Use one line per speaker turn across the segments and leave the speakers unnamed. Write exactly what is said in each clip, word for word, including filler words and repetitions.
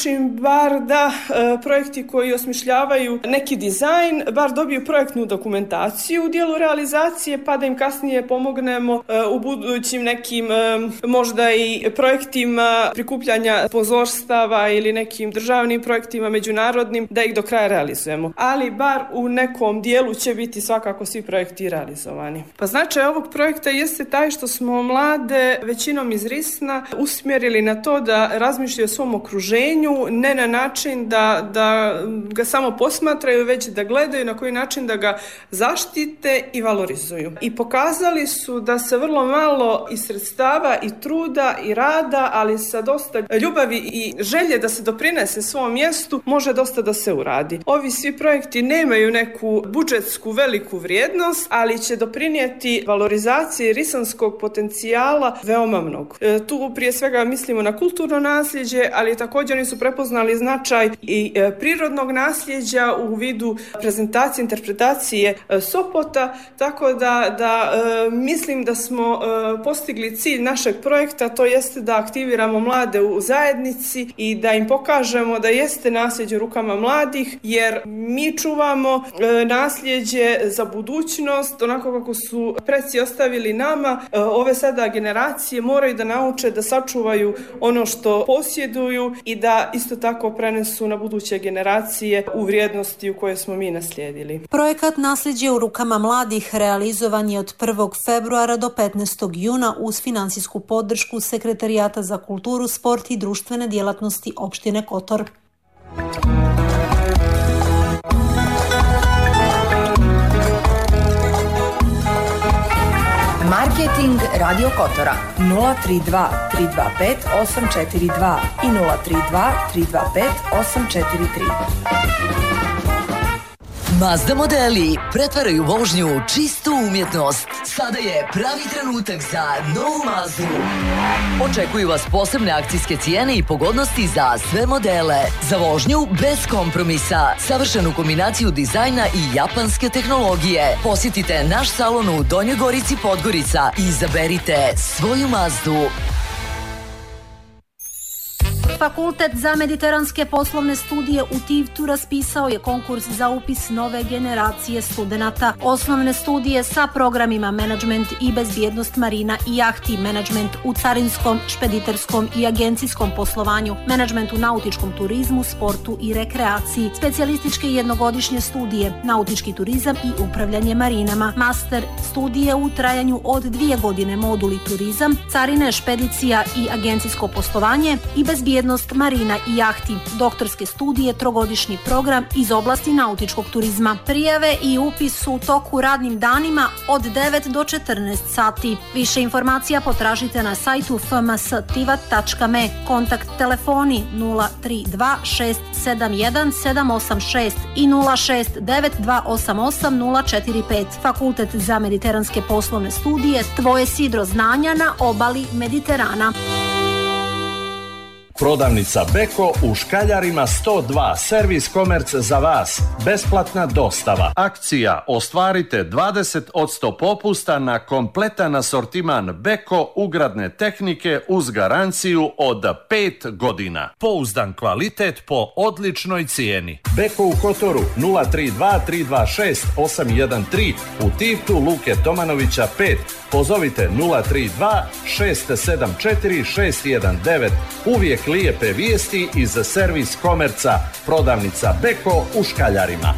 način bar da e, projekti koji osmišljavaju neki dizajn, bar dobiju projektnu dokumentaciju u dijelu realizacije, pa da im kasnije pomognemo e, u budućim nekim e, možda i projektima prikupljanja sponzorstava ili nekim državnim projektima, međunarodnim, da ih do kraja realizujemo. Ali bar u nekom dijelu će biti svakako svi projekti realizovani. Pa značaj ovog projekta jeste taj što smo mlade većinom iz Risna usmjerili na to da razmišljaju o svom okruženju, ne na način da, da ga samo posmatraju, već da gledaju na koji način da ga zaštite i valorizuju. I pokazali su da se vrlo malo i sredstava i truda i rada, ali sa dosta ljubavi i želje da se doprinese svom mjestu, može dosta da se uradi. Ovi svi projekti nemaju neku budžetsku veliku vrijednost, ali će doprinijeti valorizaciji risanskog potencijala veoma mnogo. E, tu prije svega mislimo na kulturno nasljeđe, ali također oni su prepoznali značaj i e, prirodnog nasljeđa u vidu prezentacije, interpretacije e, Sopota, tako da, da e, mislim da smo e, postigli cilj našeg projekta, to jeste da aktiviramo mlade u zajednici i da im pokažemo da jeste nasljeđe u rukama mladih, jer mi čuvamo e, nasljeđe za budućnost, onako kako su preci ostavili nama. E, ove sada generacije moraju da nauče da sačuvaju ono što posjeduju i da isto tako prenesu na buduće generacije u vrijednosti u koje smo mi naslijedili.
Projekat Nasljeđe u rukama mladih realizovan je od prvog februara do petnaestog juna uz financijsku podršku Sekretarijata za kulturu, sport i društvene djelatnosti opštine Kotor.
Marketing Radio Kotora nula tri dva tri dva pet osam četiri dva i nula tri dva tri dva pet osam četiri tri.
Mazda modeli pretvaraju vožnju u čistu umjetnost. Sada je pravi trenutak za novu Mazdu. Očekuju vas posebne akcijske cijene i pogodnosti za sve modele. Za vožnju bez kompromisa. Savršenu kombinaciju dizajna i japanske tehnologije. Posjetite naš salon u Donjoj Gorici Podgorica i izaberite svoju Mazdu.
Fakultet za mediteranske poslovne studije u Tivtu raspisao je konkurs za upis nove generacije studenata. Osnovne studije sa programima menadžment i bezbjednost marina i jahti, menadžment u carinskom, špediterskom i agencijskom poslovanju, menadžment u nautičkom turizmu, sportu i rekreaciji, specijalističke jednogodišnje studije, nautički turizam i upravljanje marinama, master studije u trajanju od dvije godine, moduli turizam, carine, špedicija i agencijsko poslovanje i bezbjednost marina i jahti, doktorske studije, trogodišnji program iz oblasti nautičkog turizma. Prijave i upis su u toku radnim danima od devet do četrnaest sati. Više informacija potražite na sajtu f m s tivat tačka m e. Kontakt telefoni nula tri dva šest sedam jedan sedam osam šest i nula šest devet dva osam osam nula četiri pet. Fakultet za mediteranske poslovne studije, tvoje sidro znanja na obali Mediterana.
Prodavnica Beko u Škaljarima sto dva, servis komerc za vas, besplatna dostava. Akcija, ostvarite dvadeset posto popusta na kompletan asortiman Beko ugradne tehnike uz garanciju od pet godina. Pouzdan kvalitet po odličnoj cijeni. Beko u Kotoru nula tri dva tri dva šest osam jedan tri, u Tivtu Luke Tomanovića pet. Pozovite nula tri dva šest sedam četiri šest jedan devet. Uvijek lijepe vijesti iz servis komerca. Prodavnica Beko u Škaljarima.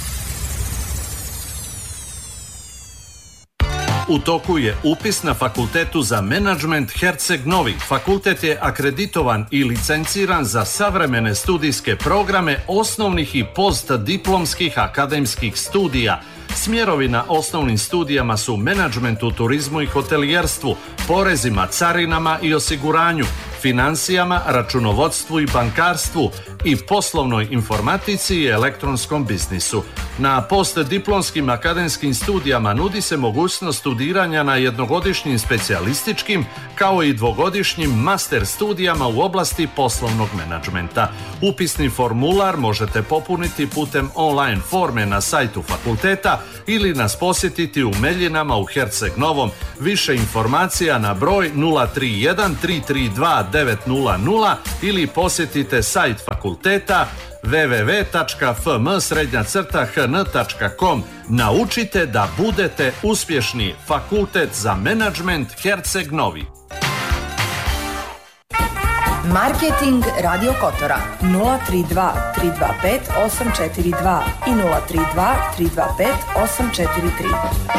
U toku je upis na Fakultetu za menadžment Herceg Novi. Fakultet je akreditovan i licenciran za savremene studijske programe osnovnih i postdiplomskih akademskih studija. Smjerovi na osnovnim studijama su menadžment u turizmu i hotelijerstvu, porezima, carinama i osiguranju, financijama, računovodstvu i bankarstvu i poslovnoj informatici i elektronskom biznisu. Na postdiplomskim akademskim studijama nudi se mogućnost studiranja na jednogodišnjim specijalističkim kao i dvogodišnjim master studijama u oblasti poslovnog menadžmenta. Upisni formular možete popuniti putem online forme na sajtu fakulteta ili nas posjetiti u Meljinama u Herceg Novom. Više informacija na broj nula tri jedan tri tri dva devet nula nula ili posjetite sajt fakulteta w w w tačka f m srednja crta h n tačka com. Naučite da budete uspješni. Fakultet za menadžment Herceg Novi.
Marketing Radio Kotora nula tri dva tri dva pet osam četiri dva i nula tri dva tri dva pet osam četiri tri.